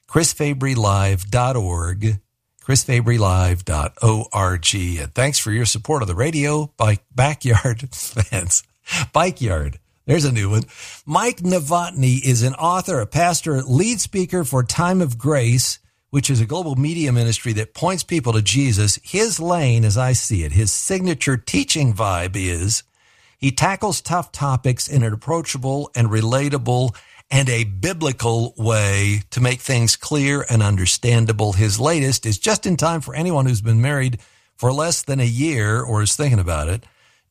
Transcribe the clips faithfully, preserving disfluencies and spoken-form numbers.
chris fabry live dot org, chris fabry live dot org. And thanks for your support of the radio bike backyard fans. Bike Yard. There's a new one. Mike Novotny is an author, a pastor, lead speaker for Time of Grace, which is a global media ministry that points people to Jesus. His lane, as I see it, his signature teaching vibe is he tackles tough topics in an approachable and relatable and a biblical way to make things clear and understandable. His latest is just in time for anyone who's been married for less than a year or is thinking about it.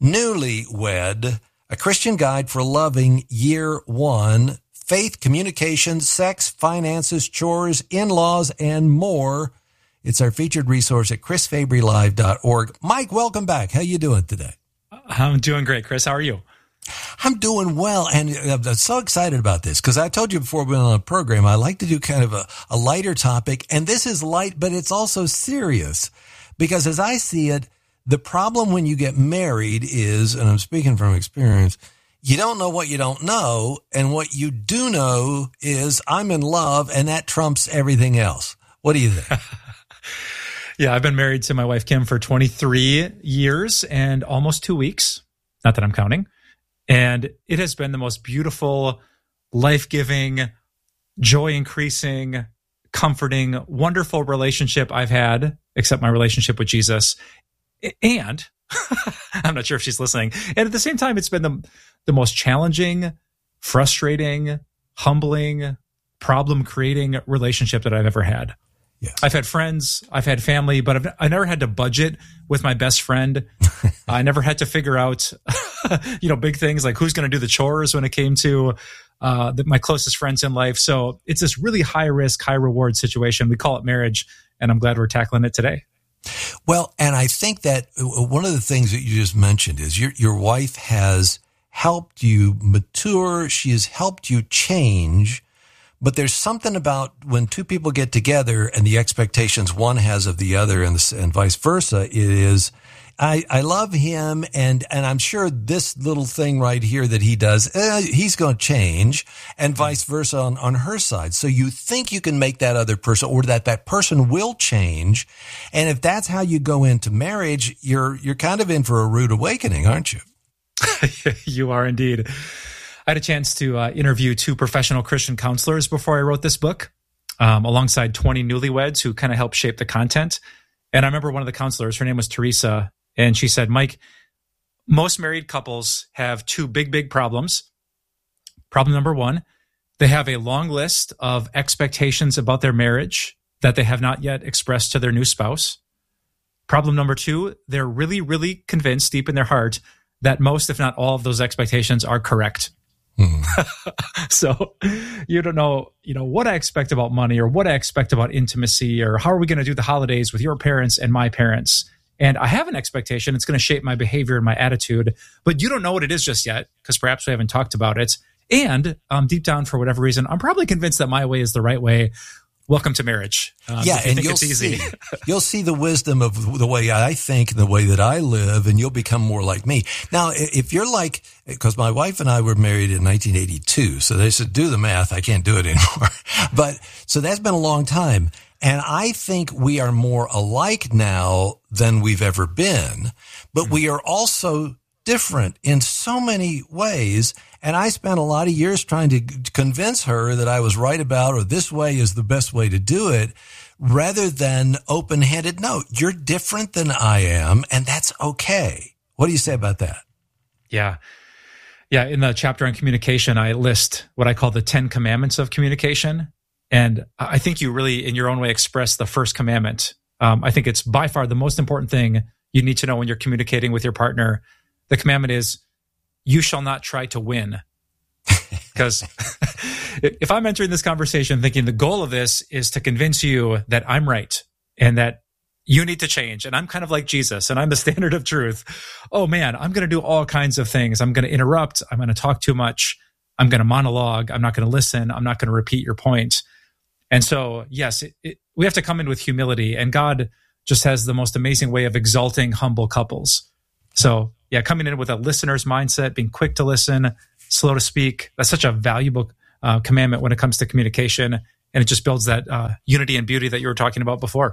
Newlywed, a Christian guide for loving year one, faith, communication, sex, finances, chores, in-laws, and more. It's our featured resource at chris fabry live dot org. Mike, welcome back. How you doing today? I'm doing great, Chris. How are you? I'm doing well, and I'm so excited about this because I told you before we went on the program, I like to do kind of a, a lighter topic, and this is light, but it's also serious because as I see it, the problem when you get married is, and I'm speaking from experience, you don't know what you don't know, and what you do know is I'm in love, and that trumps everything else. What do you think? Yeah, I've been married to my wife, Kim, for twenty-three years and almost two weeks. Not that I'm counting. And it has been the most beautiful, life-giving, joy-increasing, comforting, wonderful relationship I've had, except my relationship with Jesus. And I'm not sure if she's listening. And at the same time, it's been the, the most challenging, frustrating, humbling, problem-creating relationship that I've ever had. Yes. I've had friends, I've had family, but I've I never had to budget with my best friend. I never had to figure out, you know, big things like who's going to do the chores when it came to uh, the, my closest friends in life. So it's this really high risk, high reward situation. We call it marriage, and I'm glad we're tackling it today. Well, and I think that one of the things that you just mentioned is your your wife has helped you mature. She has helped you change. But there's something about when two people get together and the expectations one has of the other and, the, and vice versa, it is, I, I love him and, and I'm sure this little thing right here that he does, eh, he's going to change and vice versa on, on her side. So you think you can make that other person or that that person will change. And if that's how you go into marriage, you're, you're kind of in for a rude awakening, aren't you? You are indeed. I had a chance to uh, interview two professional Christian counselors before I wrote this book, um, alongside twenty newlyweds who kind of helped shape the content. And I remember one of the counselors, her name was Teresa, and she said, Mike, most married couples have two big, big problems. Problem number one, they have a long list of expectations about their marriage that they have not yet expressed to their new spouse. Problem number two, they're really, really convinced deep in their heart that most, if not all, of those expectations are correct. Mm. So you don't know, you know, what I expect about money or what I expect about intimacy or how are we going to do the holidays with your parents and my parents. And I have an expectation. It's going to shape my behavior and my attitude, but you don't know what it is just yet because perhaps we haven't talked about it. And um, deep down, for whatever reason, I'm probably convinced that my way is the right way. Welcome to marriage. Um, yeah, you and you'll see, you'll see the wisdom of the way I think and the way that I live, and you'll become more like me. Now, if you're like, because my wife and I were married in nineteen eighty-two, so they said, do the math. I can't do it anymore. But so that's been a long time. And I think we are more alike now than we've ever been, but mm-hmm. we are also different in so many ways. And I spent a lot of years trying to convince her that I was right about, or this way is the best way to do it, rather than open-handed. No, you're different than I am, and that's okay. What do you say about that? Yeah. Yeah. In the chapter on communication, I list what I call the Ten Commandments of communication. And I think you really, in your own way, express the first commandment. Um, I think it's by far the most important thing you need to know when you're communicating with your partner. The commandment is, you shall not try to win. Because if I'm entering this conversation thinking the goal of this is to convince you that I'm right and that you need to change, and I'm kind of like Jesus and I'm the standard of truth, oh man, I'm going to do all kinds of things. I'm going to interrupt. I'm going to talk too much. I'm going to monologue. I'm not going to listen. I'm not going to repeat your point. And so, yes, it, it, we have to come in with humility, and God just has the most amazing way of exalting humble couples. So yeah, coming in with a listener's mindset, being quick to listen, slow to speak. That's such a valuable uh, commandment when it comes to communication. and it just builds that uh, unity and beauty that you were talking about before.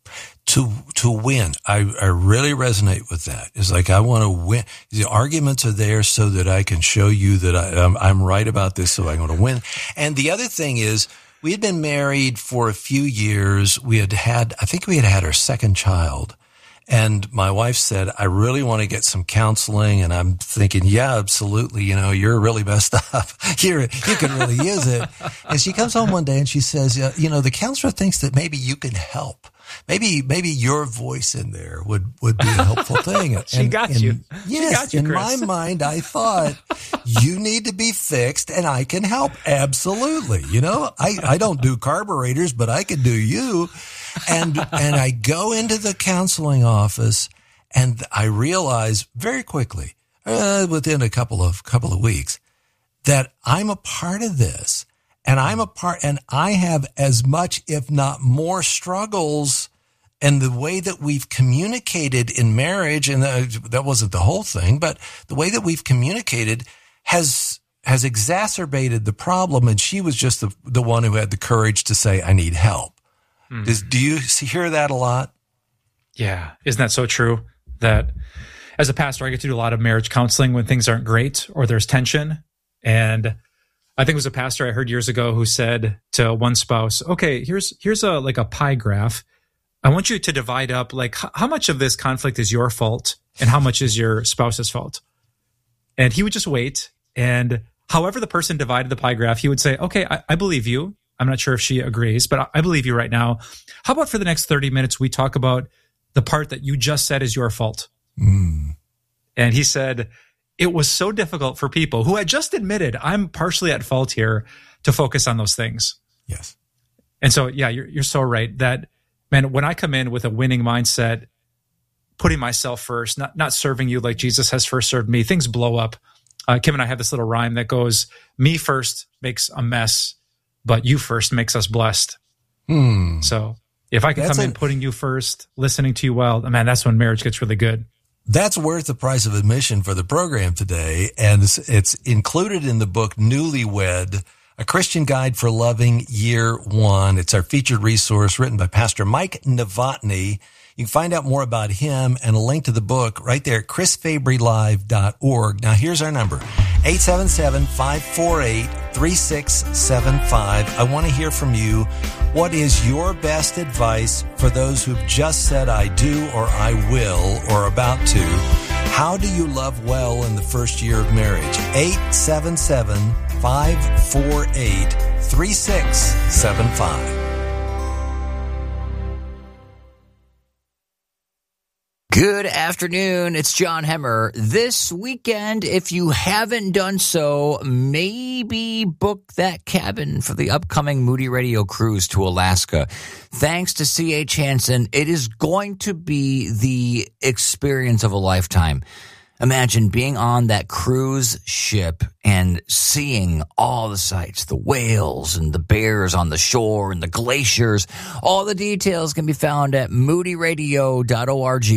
To to win, I, I really resonate with that. It's like I want to win. The arguments are there so that I can show you that I, I'm, I'm right about this, so I'm going to win. And the other thing is, we had been married for a few years. We had had, I think we had had our second child. And my wife said, I really want to get some counseling. And I'm thinking, yeah, absolutely. You know, you're really messed up. You're, you can really use it. And she comes home one day and she says, uh, you know, the counselor thinks that maybe you can help. Maybe, maybe your voice in there would, would be a helpful thing. she and, got and you. Yes. Got you, in Chris. my mind, I thought you need to be fixed and I can help. Absolutely. You know, I, I don't do carburetors, but I can do you. And, and I go into the counseling office and I realize very quickly, uh, within a couple of, couple of weeks, that I'm a part of this. And I'm a part, and I have as much, if not more, struggles. And the way that we've communicated in marriage, and that wasn't the whole thing, but the way that we've communicated has has exacerbated the problem. And she was just the, the one who had the courage to say, I need help. Hmm. Does, do you see, hear that a lot? Yeah. Isn't that so true? That as a pastor, I get to do a lot of marriage counseling when things aren't great or there's tension. And I think it was a pastor I heard years ago who said to one spouse, okay, here's here's a like a pie graph. I want you to divide up like h- how much of this conflict is your fault and how much is your spouse's fault. And he would just wait. And however the person divided the pie graph, he would say, okay, I, I believe you. I'm not sure if she agrees, but I, I believe you right now. How about for the next thirty minutes, we talk about the part that you just said is your fault. Mm. And he said, it was so difficult for people who had just admitted I'm partially at fault here to focus on those things. Yes. And so, yeah, you're you're so right that, man, when I come in with a winning mindset, putting myself first, not not serving you like Jesus has first served me, things blow up. Uh, Kim and I have this little rhyme that goes, me first makes a mess, but you first makes us blessed. Hmm. So if I can That's come in a- putting you first, listening to you well, man, that's when marriage gets really good. That's worth the price of admission for the program today. And it's, it's included in the book Newlywed, A Christian Guide for Loving Year One. It's our featured resource written by Pastor Mike Novotny. You can find out more about him and a link to the book right there at chris fabry live dot org. Now, here's our number, eight seven seven, five four eight, three six seven five. I want to hear from you. What is your best advice for those who've just said, I do, or I will, or about to? How do you love well in the first year of marriage? eight seven seven, five four eight, three six seven five. Good afternoon. It's John Hemmer. This weekend, if you haven't done so, maybe book that cabin for the upcoming Moody Radio cruise to Alaska. Thanks to C H Hansen, it is going to be the experience of a lifetime. Imagine being on that cruise ship and seeing all the sights, the whales and the bears on the shore and the glaciers. All the details can be found at moody radio dot org.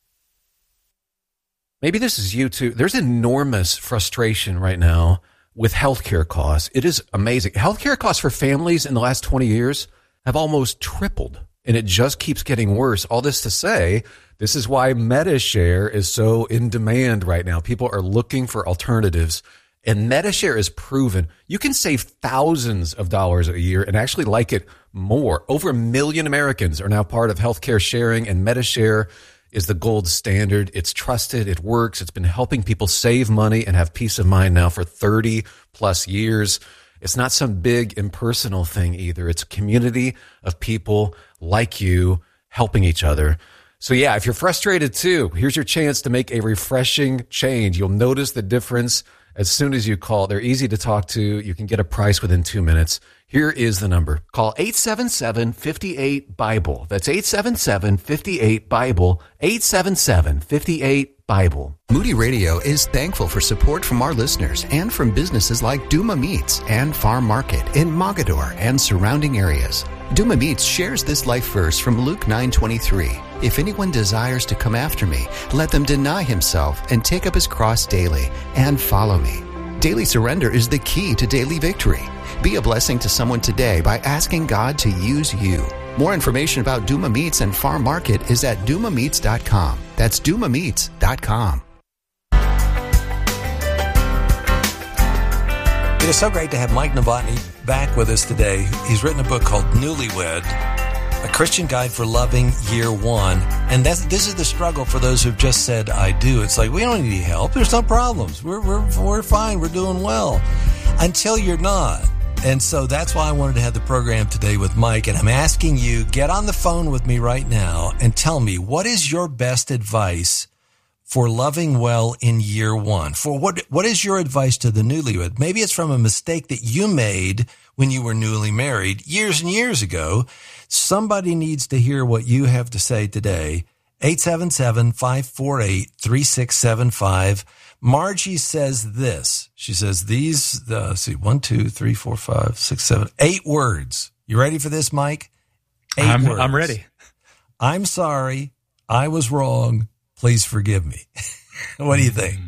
Maybe this is you too. There's enormous frustration right now with healthcare costs. It is amazing. Healthcare costs for families in the last twenty years have almost tripled, and it just keeps getting worse. All this to say, this is why MediShare is so in demand right now. People are looking for alternatives, and MediShare is proven. You can save thousands of dollars a year and actually like it more. Over a million Americans are now part of healthcare sharing, and MediShare is the gold standard. It's trusted. It works. It's been helping people save money and have peace of mind now for thirty plus years. It's not some big impersonal thing either. It's a community of people like you helping each other. So yeah, if you're frustrated too, here's your chance to make a refreshing change. You'll notice the difference as soon as you call. They're easy to talk to. You can get a price within two minutes. Here is the number. Call eight seven seven, five eight, BIBLE. That's eight seven seven, five eight, BIBLE. eight seven seven, five eight, BIBLE. Moody Radio is thankful for support from our listeners and from businesses like Duma Meats and Farm Market in Mogador and surrounding areas. Duma Meats shares this life verse from Luke nine twenty-three. If anyone desires to come after me, let them deny himself and take up his cross daily and follow me. Daily surrender is the key to daily victory. Be a blessing to someone today by asking God to use you. More information about Duma Meats and Farm Market is at duma meats dot com. That's duma meats dot com. It is so great to have Mike Novotny back with us today. He's written a book called Newlywed, A Christian Guide for Loving Year One. And that's, this is the struggle for those who've just said, I do. It's like, we don't need help. There's no problems. We're, we're, we're fine. We're doing well. Until you're not. And so that's why I wanted to have the program today with Mike. And I'm asking you, get on the phone with me right now and tell me, what is your best advice for loving well in year one? For what, what is your advice to the newlywed? Maybe it's from a mistake that you made when you were newly married years and years ago. Somebody needs to hear what you have to say today. eight seven seven, five four eight, three six seven five. Margie says this. She says these, uh, let's see, one, two, three, four, five, six, seven, eight words. You ready for this, Mike? Eight I'm, words. I'm ready. I'm sorry. I was wrong. Please forgive me. What do you think?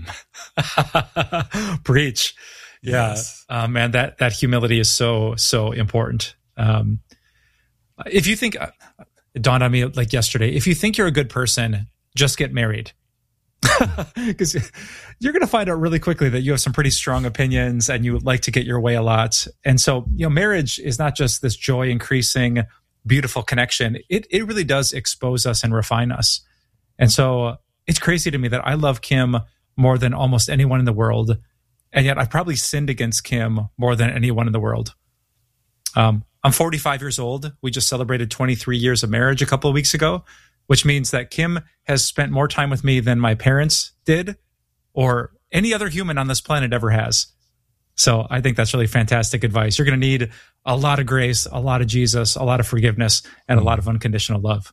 Preach. Yeah. Yes. Uh, man, that, that humility is so, so important. Um, if you think, uh, it dawned on me like yesterday, if you think you're a good person, just get married. Because you're going to find out really quickly that you have some pretty strong opinions and you would like to get your way a lot. And so, you know, marriage is not just this joy increasing, beautiful connection. It it really does expose us and refine us. And so it's crazy to me that I love Kim more than almost anyone in the world. And yet I've probably sinned against Kim more than anyone in the world. Um, I'm forty-five years old. We just celebrated twenty-three years of marriage a couple of weeks ago, which means that Kim has spent more time with me than my parents did or any other human on this planet ever has. So I think that's really fantastic advice. You're going to need a lot of grace, a lot of Jesus, a lot of forgiveness, and a lot of unconditional love.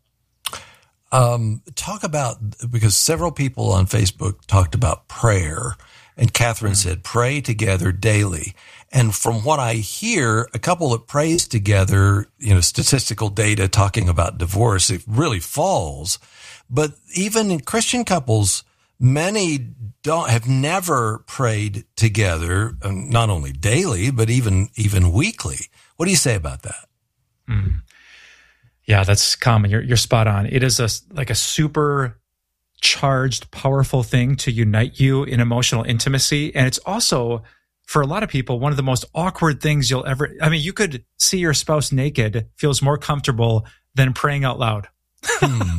Um, talk about, because several people on Facebook talked about prayer, and Catherine mm-hmm. said, pray together daily. And from what I hear, a couple that prays together, you know, statistical data talking about divorce, it really falls. But even in Christian couples, many don't have never prayed together, not only daily, but even, even weekly. What do you say about that? Mm. Yeah, that's common. You're, you're spot on. It is a, like a super charged, powerful thing to unite you in emotional intimacy. And it's also, for a lot of people, one of the most awkward things you'll ever, I mean, you could see your spouse naked feels more comfortable than praying out loud. Hmm.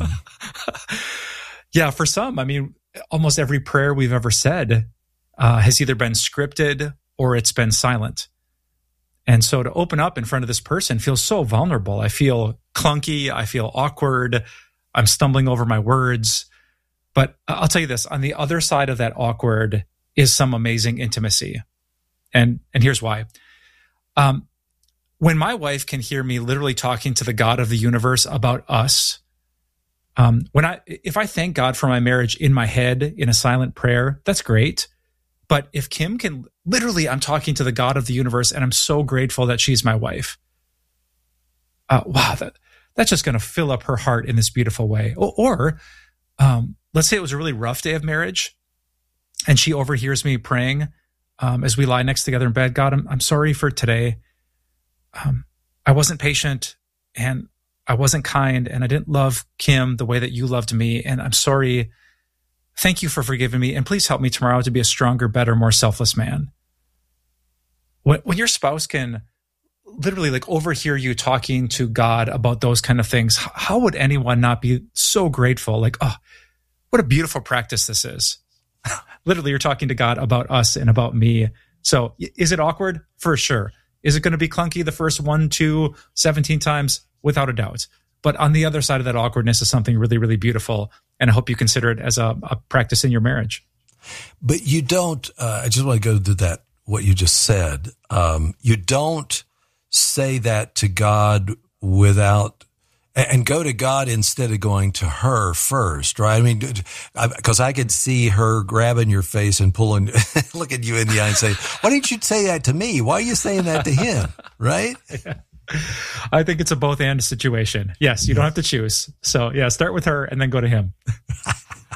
Yeah, for some, I mean, almost every prayer we've ever said uh, has either been scripted or it's been silent. And so to open up in front of this person feels so vulnerable. I feel clunky. I feel awkward. I'm stumbling over my words. But I'll tell you this, on the other side of that awkward is some amazing intimacy. And and here's why. Um, when my wife can hear me literally talking to the God of the universe about us, um, when I if I thank God for my marriage in my head in a silent prayer, that's great. But if Kim can literally, I'm talking to the God of the universe, and I'm so grateful that she's my wife. Uh, wow, that that's just going to fill up her heart in this beautiful way. Or, or um, let's say it was a really rough day of marriage, and she overhears me praying. Um, as we lie next together in bed, God, I'm, I'm sorry for today. Um, I wasn't patient and I wasn't kind and I didn't love Kim the way that you loved me. And I'm sorry. Thank you for forgiving me. And please help me tomorrow to be a stronger, better, more selfless man. When, when your spouse can literally like overhear you talking to God about those kind of things, how would anyone not be so grateful? Like, oh, what a beautiful practice this is. Literally, you're talking to God about us and about me. So is it awkward? For sure. Is it going to be clunky the first one, two, seventeen times? Without a doubt. But on the other side of that awkwardness is something really, really beautiful. And I hope you consider it as a, a practice in your marriage. But you don't, uh, I just want to go to that, what you just said. Um, you don't say that to God without, and go to God instead of going to her first, right? I mean, because I could see her grabbing your face and pulling, looking you in the eye and say, why didn't you say that to me? Why are you saying that to him, right? Yeah. I think it's a both and situation. Yes, you don't have to choose. So yeah, start with her and then go to him. I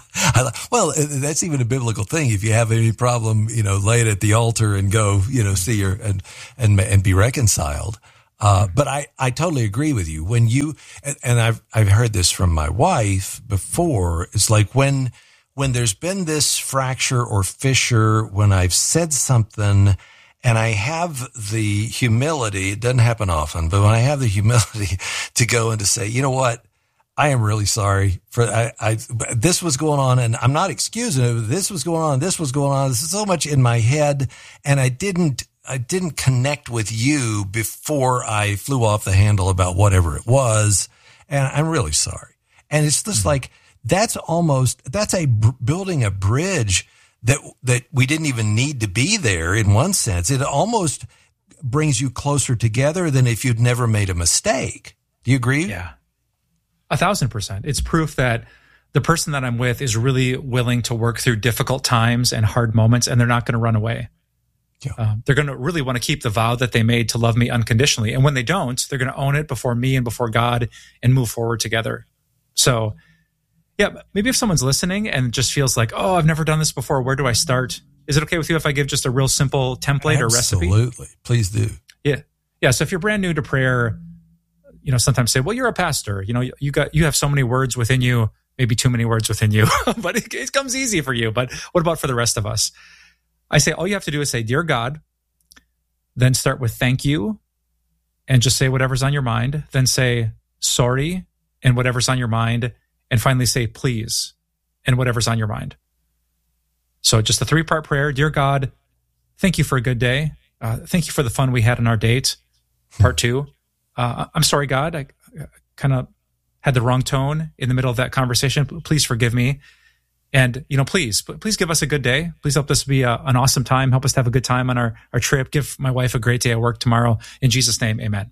I, well, that's even a biblical thing. If you have any problem, you know, lay it at the altar and go, you know, see her and and and be reconciled. Uh, but I, I totally agree with you. When you and, and I've I've heard this from my wife before. It's like when when there's been this fracture or fissure, when I've said something and I have the humility. It doesn't happen often, but when I have the humility to go and to say, you know what? I am really sorry for I, I. This was going on, and I'm not excusing it. This was going on. This was going on. This is so much in my head, and I didn't. I didn't connect with you before I flew off the handle about whatever it was, and I'm really sorry. And it's just mm-hmm. like that's almost that's a building a bridge that that we didn't even need to be there. In one sense, it almost brings you closer together than if you'd never made a mistake. Do you agree? Yeah. A thousand percent. It's proof that the person that I'm with is really willing to work through difficult times and hard moments, and they're not going to run away. Yeah. Um, they're going to really want to keep the vow that they made to love me unconditionally. And when they don't, they're going to own it before me and before God and move forward together. So, yeah, maybe if someone's listening and just feels like, oh, I've never done this before, where do I start? Is it okay with you if I give just a real simple template Absolutely. or recipe? Absolutely. Please do. Yeah. Yeah. So if you're brand new to prayer, you know, sometimes say, well, you're a pastor, you know, you got, you have so many words within you, maybe too many words within you, but it, it comes easy for you. But what about for the rest of us? I say, all you have to do is say, dear God, then start with thank you and just say whatever's on your mind. Then say sorry and whatever's on your mind. And finally say please and whatever's on your mind. So just a three part prayer. Dear God, thank you for a good day. Uh, thank you for the fun we had on our date. Part two. Uh, I'm sorry, God, I kind of had the wrong tone in the middle of that conversation. Please forgive me. And, you know, please, please give us a good day. Please help this be a, an awesome time. Help us to have a good time on our, our trip. Give my wife a great day at work tomorrow. In Jesus' name, amen.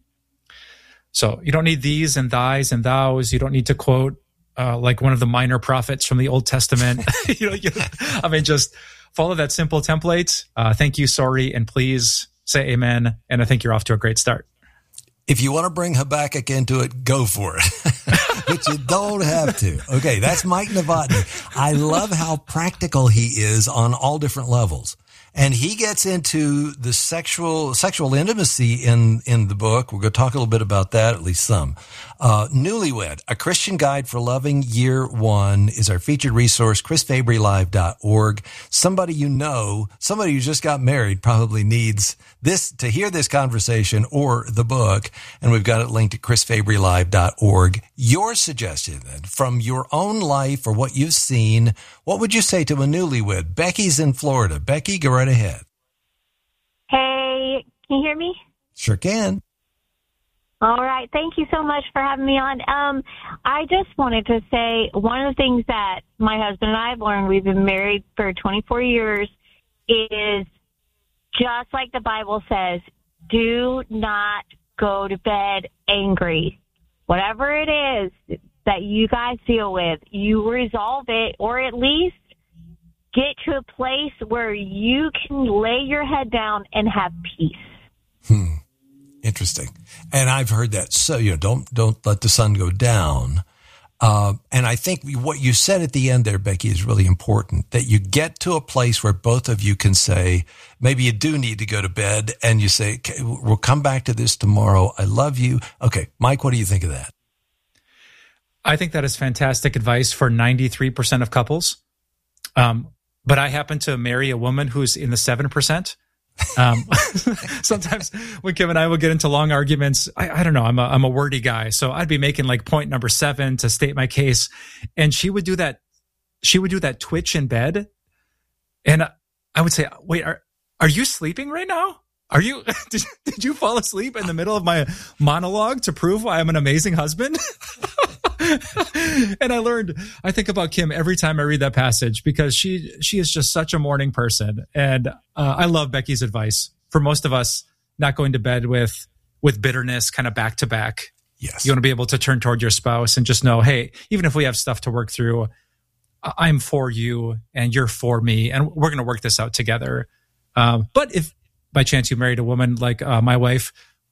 So you don't need these and thys and thous. You don't need to quote uh, like one of the minor prophets from the Old Testament. you know, you, I mean, just follow that simple template. Uh, thank you, sorry, and please say amen. And I think you're off to a great start. If you want to bring Habakkuk into it, go for it. But you don't have to. Okay, that's Mike Novotny. I love how practical he is on all different levels. And he gets into the sexual sexual intimacy in, in the book. We're going to talk a little bit about that, at least some. Uh, Newlywed, A Christian Guide for Loving, Year One is our featured resource, chris fabry live dot org. Somebody you know, somebody who just got married probably needs this to hear this conversation or the book. And we've got it linked at chris fabry live dot org. Your suggestion then, from your own life or what you've seen, what would you say to a newlywed? Becky's in Florida. Becky, go right ahead. Hey, can you hear me? Sure can. All right. Thank you so much for having me on. Um, I just wanted to say one of the things that my husband and I have learned, we've been married for twenty-four years, is just like the Bible says, do not go to bed angry. Whatever it is that you guys deal with, you resolve it, or at least get to a place where you can lay your head down and have peace. Hmm. Interesting. And I've heard that. So, you know, don't, don't let the sun go down. Uh, and I think what you said at the end there, Becky, is really important, that you get to a place where both of you can say, maybe you do need to go to bed, and you say, okay, we'll come back to this tomorrow. I love you. Okay. Mike, what do you think of that? I think that is fantastic advice for ninety-three percent of couples. Um, but I happen to marry a woman who's in the seven percent. Um, sometimes when Kim and I will get into long arguments, I, I don't know, I'm a, I'm a wordy guy. So I'd be making like point number seven to state my case. And she would do that. She would do that twitch in bed. And I would say, wait, are, are you sleeping right now? Are you, did, did you fall asleep in the middle of my monologue to prove why I'm an amazing husband? And I learned, I think about Kim every time I read that passage, because she, she is just such a morning person. And uh, I love Becky's advice. For most of us, not going to bed with, with bitterness kind of back to back. Yes. You want to be able to turn toward your spouse and just know, hey, even if we have stuff to work through, I'm for you and you're for me, and we're going to work this out together. Um, but if by chance you married a woman like uh, my wife,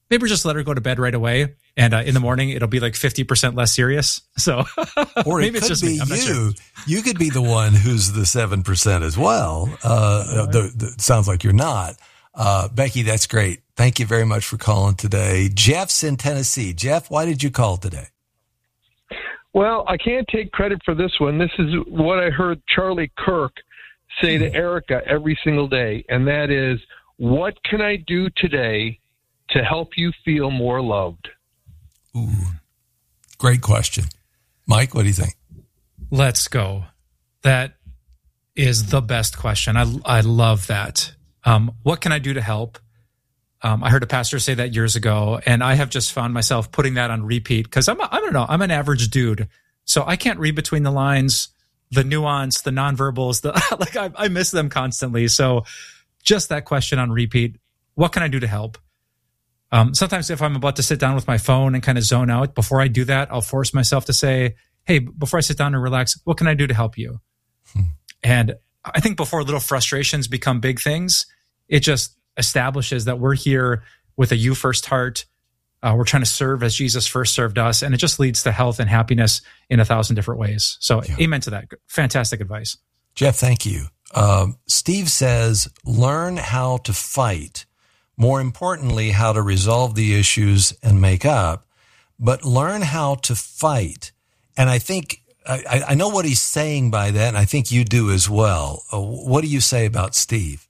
maybe just let her go to bed right away. And uh, in the morning, it'll be like fifty percent less serious. So or maybe it it's could just be me. I'm not you. sure. You could be the one who's the seven percent as well. Uh, the, the, it sounds like you're not. Uh, Becky, that's great. Thank you very much for calling today. Jeff's in Tennessee. Jeff, why did you call today? Well, I can't take credit for this one. This is what I heard Charlie Kirk say to Erica every single day, and that is, what can I do today to help you feel more loved? Ooh, great question. Mike, what do you think? Let's go. That is the best question. I, I love that. Um, what can I do to help? Um, I heard a pastor say that years ago, and I have just found myself putting that on repeat because I'm, a, I don't know, I'm an average dude. So I can't read between the lines, the nuance, the nonverbals, the like I, I miss them constantly. So just that question on repeat, what can I do to help? Um, sometimes if I'm about to sit down with my phone and kind of zone out, before I do that, I'll force myself to say, hey, before I sit down and relax, what can I do to help you? Hmm. And I think before little frustrations become big things, it just establishes that we're here with a you first heart. Uh, we're trying to serve as Jesus first served us. And it just leads to health and happiness in a thousand different ways. So yeah. Amen to that. Fantastic advice. Jeff, thank you. Um, Steve says, learn how to fight. More importantly, how to resolve the issues and make up, but learn how to fight. And I think, I, I know what he's saying by that, and I think you do as well. Uh, what do you say about Steve?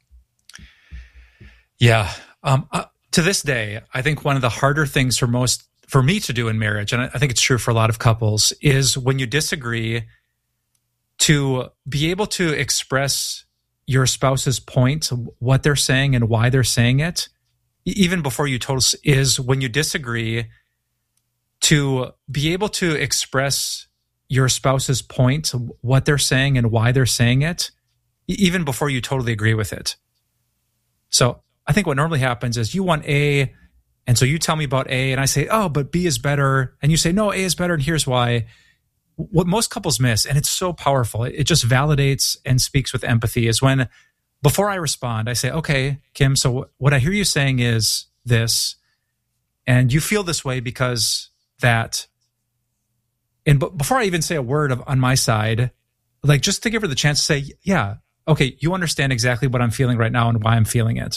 Yeah. Um, uh, to this day, I think one of the harder things for most, for me to do in marriage, and I think it's true for a lot of couples, is when you disagree, to be able to express your spouse's point, what they're saying and why they're saying it, even before you total, is when you disagree, to be able to express your spouse's point, what they're saying and why they're saying it, even before you totally agree with it. So I think what normally happens is you want A, and so you tell me about A, and I say, oh, but B is better. And you say, no, A is better, and here's why. What most couples miss, and it's so powerful, it just validates and speaks with empathy, is when, before I respond, I say, okay, Kim, so what I hear you saying is this, and you feel this way because that. And b- before I even say a word of, on my side, like just to give her the chance to say, yeah, okay, you understand exactly what I'm feeling right now and why I'm feeling it.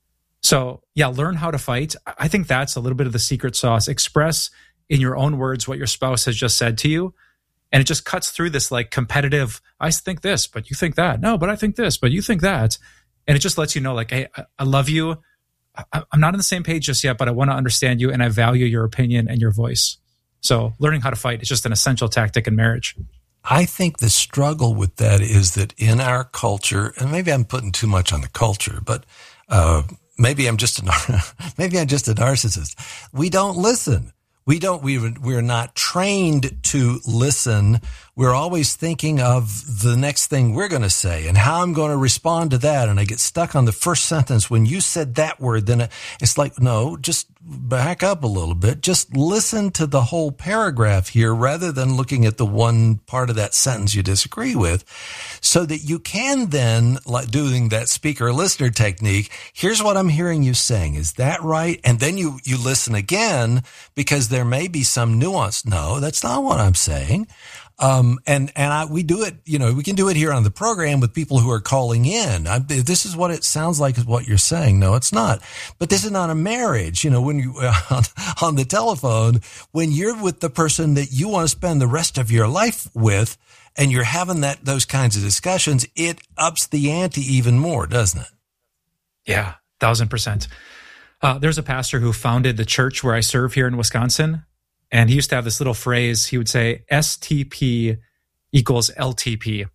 So yeah, learn how to fight. I think that's a little bit of the secret sauce. Express in your own words what your spouse has just said to you. And it just cuts through this like competitive, I think this, but you think that. No, but I think this, but you think that. And it just lets you know like, hey, I, I love you. I, I'm not on the same page just yet, but I want to understand you and I value your opinion and your voice. So learning how to fight is just an essential tactic in marriage. I think the struggle with that is that in our culture, and maybe I'm putting too much on the culture, but uh, maybe I'm just a maybe I'm just a narcissist. We don't listen. We don't. We we're not trained to listen. We're always thinking of the next thing we're going to say and how I'm going to respond to that. And I get stuck on the first sentence. When you said that word, then it's like, no, just back up a little bit. Just listen to the whole paragraph here rather than looking at the one part of that sentence you disagree with, so that you can then, like doing that speaker listener technique, here's what I'm hearing you saying. Is that right? And then you, you listen again because there may be some nuance. No, that's not what I'm saying. Um, and, and I, we do it, you know, we can do it here on the program with people who are calling in. I, this is what it sounds like is what you're saying. No, it's not. But this is not a marriage. You know, when you, on, on the telephone, when you're with the person that you want to spend the rest of your life with, and you're having that, those kinds of discussions, it ups the ante even more, doesn't it? Yeah, thousand percent. Uh, there's a pastor who founded the church where I serve here in Wisconsin. And he used to have this little phrase. He would say S T P equals L T P,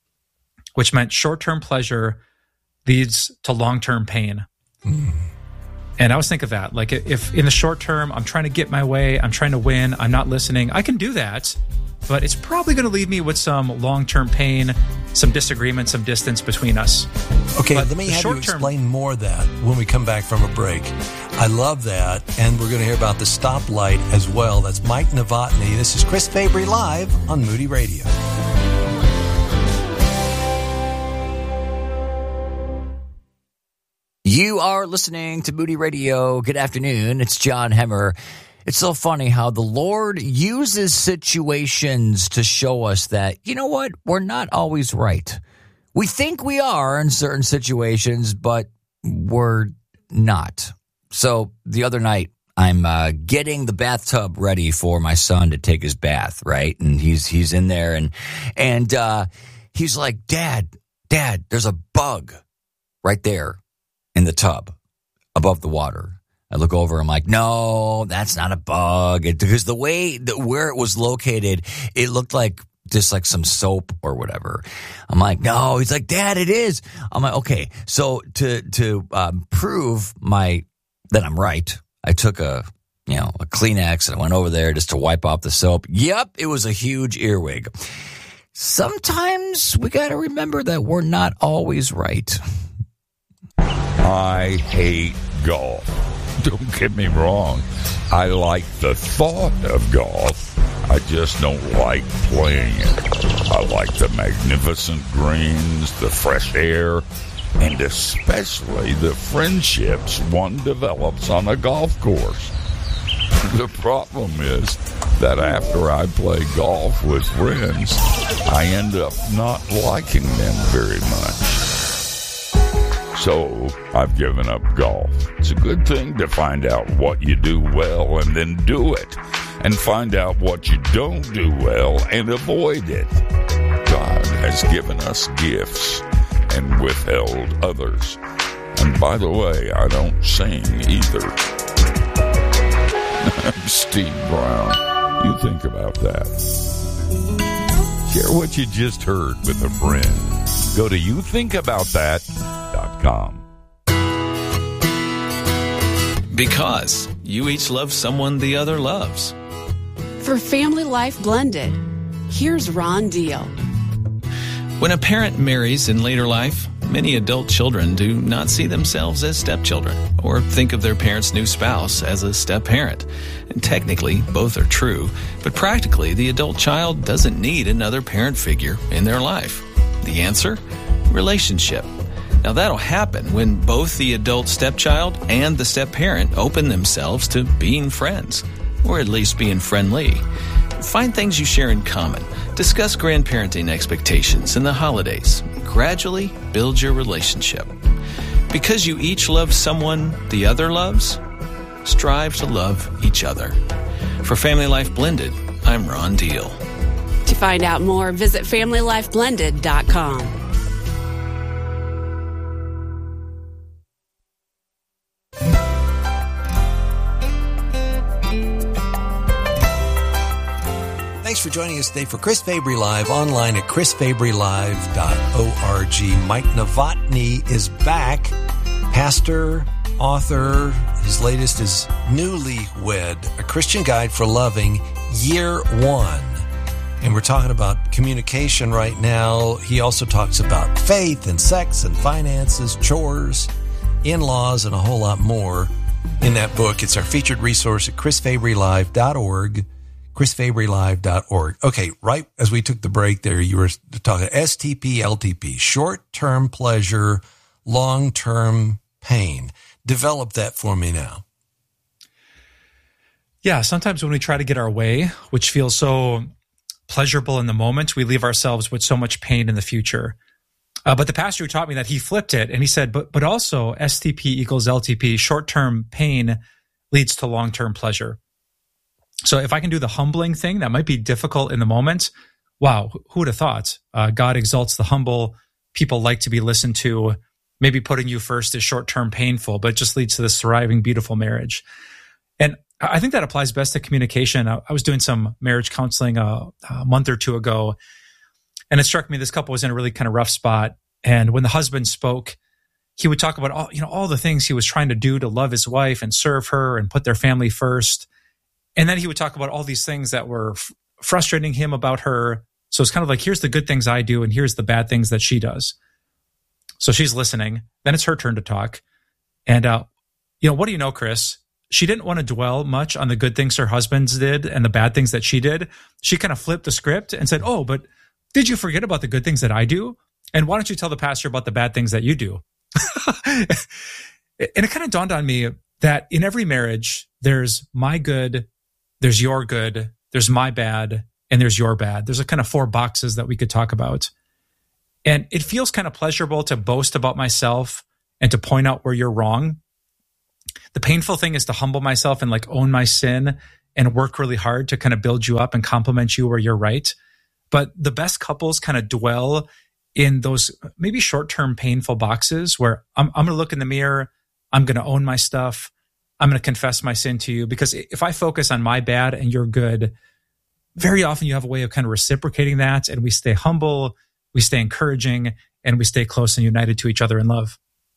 which meant short-term pleasure leads to long-term pain. Mm. And I always think of that. Like if in the short term, I'm trying to get my way, I'm trying to win, I'm not listening, I can do that, but it's probably going to leave me with some long-term pain, some disagreement, some distance between us. Okay, but let me have you explain more of that when we come back from a break. I love that, and we're going to hear about the stoplight as well. That's Mike Novotny. This is Chris Fabry live on Moody Radio. You are listening to Moody Radio. Good afternoon. It's John Hemmer. It's so funny how the Lord uses situations to show us that, you know what, we're not always right. We think we are in certain situations, but we're not. So the other night, I'm uh, getting the bathtub ready for my son to take his bath, right? And he's he's in there, and and uh, he's like, Dad, Dad, there's a bug right there in the tub above the water. I look over, I'm like, no, that's not a bug. It, because the way that where it was located, it looked like just like some soap or whatever. I'm like, no. He's like, Dad, it is. I'm like, okay. So to to um, prove my that I'm right, I took a you know a Kleenex and I went over there just to wipe off the soap. Yep, it was a huge earwig. Sometimes we got to remember that we're not always right. I hate golf. Don't get me wrong. I like the thought of golf. I just don't like playing it. I like the magnificent greens, the fresh air, and especially the friendships one develops on a golf course. The problem is that after I play golf with friends, I end up not liking them very much. So, I've given up golf. It's a good thing to find out what you do well and then do it. And find out what you don't do well and avoid it. God has given us gifts and withheld others. And by the way, I don't sing either. I'm Steve Brown. You think about that. Share what you just heard with a friend. Go to you think about that dot com. Because you each love someone the other loves. For Family Life Blended, here's Ron Deal. When a parent marries in later life, many adult children do not see themselves as stepchildren or think of their parent's new spouse as a step-parent. And technically, both are true, but practically, the adult child doesn't need another parent figure in their life. The answer? Relationship. Now, that'll happen when both the adult stepchild and the step-parent open themselves to being friends, or at least being friendly. Find things you share in common. Discuss grandparenting expectations and the holidays. Gradually build your relationship. Because you each love someone the other loves, strive to love each other. For Family Life Blended, I'm Ron Deal. To find out more, visit family life blended dot com. Thanks for joining us today for Chris Fabry Live, online at chris fabry live dot org. Mike Novotny is back, pastor, author. His latest is Newlywed, a Christian Guide for Loving, Year One. And we're talking about communication right now. He also talks about faith and sex and finances, chores, in-laws, and a whole lot more in that book. It's our featured resource at chris fabry live dot org. chris fabry live dot org. Okay, right as we took the break there, you were talking S T P, L T P, short-term pleasure, long-term pain. Develop that for me now. Yeah, sometimes when we try to get our way, which feels so pleasurable in the moment, we leave ourselves with so much pain in the future. Uh, but the pastor who taught me that, he flipped it, and he said, but but also S T P equals L T P, short-term pain leads to long-term pleasure. So if I can do the humbling thing, that might be difficult in the moment. Wow, who would have thought? Uh, God exalts the humble. People like to be listened to. Maybe putting you first is short-term painful, but it just leads to this thriving, beautiful marriage. And I think that applies best to communication. I, I was doing some marriage counseling a, a month or two ago, and it struck me this couple was in a really kind of rough spot. And when the husband spoke, he would talk about all, you know, all the things he was trying to do to love his wife and serve her and put their family first. And then he would talk about all these things that were f- frustrating him about her. So it's kind of like, here's the good things I do, and here's the bad things that she does. So she's listening. Then it's her turn to talk. And, uh, you know, what do you know, Chris? She didn't want to dwell much on the good things her husband did and the bad things that she did. She kind of flipped the script and said, oh, but did you forget about the good things that I do? And why don't you tell the pastor about the bad things that you do? And it kind of dawned on me that in every marriage, there's my good, there's your good, there's my bad, and there's your bad. There's a kind of four boxes that we could talk about. And it feels kind of pleasurable to boast about myself and to point out where you're wrong. The painful thing is to humble myself and like own my sin and work really hard to kind of build you up and compliment you where you're right. But the best couples kind of dwell in those maybe short-term painful boxes where I'm, I'm going to look in the mirror, I'm going to own my stuff, I'm going to confess my sin to you. Because if I focus on my bad and you're good, very often you have a way of kind of reciprocating that, and we stay humble, we stay encouraging, and we stay close and united to each other in love.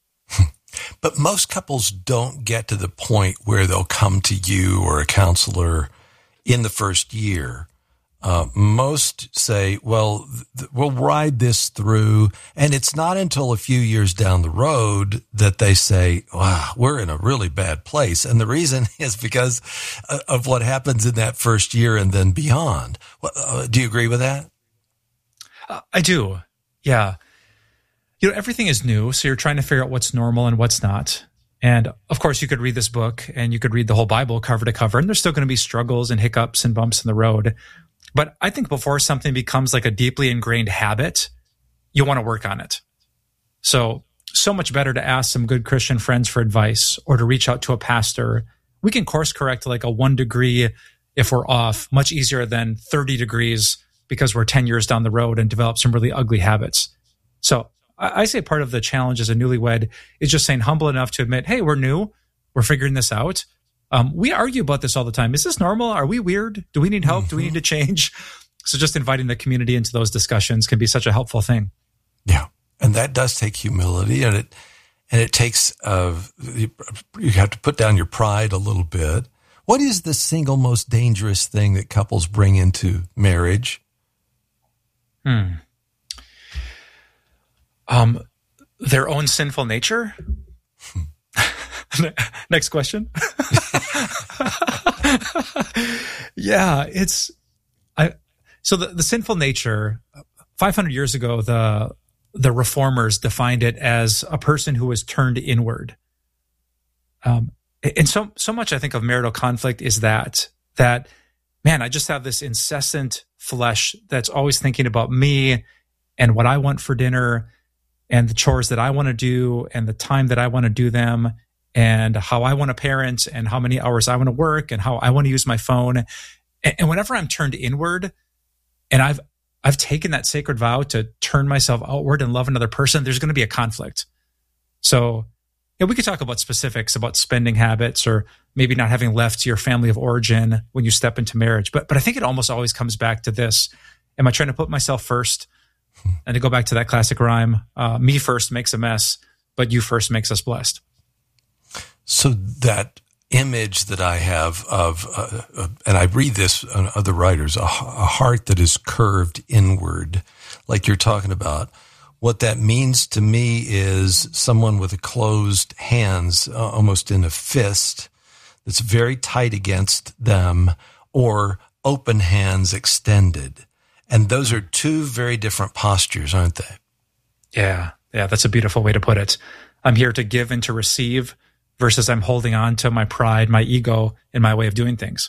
But most couples don't get to the point where they'll come to you or a counselor in the first year. Uh, most say, well, th- we'll ride this through. And it's not until a few years down the road that they say, wow, we're in a really bad place. And the reason is because of what happens in that first year and then beyond. Uh, do you agree with that? Uh, I do. Yeah. You know, everything is new. So you're trying to figure out what's normal and what's not. And of course, you could read this book and you could read the whole Bible cover to cover, and there's still going to be struggles and hiccups and bumps in the road. But I think before something becomes like a deeply ingrained habit, you want to work on it. So, so much better to ask some good Christian friends for advice or to reach out to a pastor. We can course correct like a one degree if we're off, much easier than thirty degrees because we're ten years down the road and develop some really ugly habits. So I say part of the challenge as a newlywed is just saying humble enough to admit, hey, we're new, we're figuring this out. Um, we argue about this all the time. Is this normal? Are we weird? Do we need help? Mm-hmm. Do we need to change? So just inviting the community into those discussions can be such a helpful thing. Yeah. And that does take humility, and it, and it takes, uh, you, you have to put down your pride a little bit. What is the single most dangerous thing that couples bring into marriage? Hmm. Um, their own sinful nature. Next question. Yeah, it's I. So the, the sinful nature. five hundred years ago, the the reformers defined it as a person who was turned inward. Um, and so so much I think of marital conflict is that that man, I just have this incessant flesh that's always thinking about me and what I want for dinner, and the chores that I want to do, and the time that I want to do them, and how I want to parent, and how many hours I want to work, and how I want to use my phone. And whenever I'm turned inward, and I've I've taken that sacred vow to turn myself outward and love another person, there's going to be a conflict. So, yeah, we could talk about specifics about spending habits, or maybe not having left your family of origin when you step into marriage. But but I think it almost always comes back to this: am I trying to put myself first? And to go back to that classic rhyme, uh, me first makes a mess, but you first makes us blessed. So that image that I have of, uh, uh, and I read this on other writers, a, a heart that is curved inward, like you're talking about. What that means to me is someone with a closed hands, uh, almost in a fist, that's very tight against them, or open hands extended. And those are two very different postures, aren't they? Yeah, yeah, that's a beautiful way to put it. I'm here to give and to receive versus I'm holding on to my pride, my ego, and my way of doing things.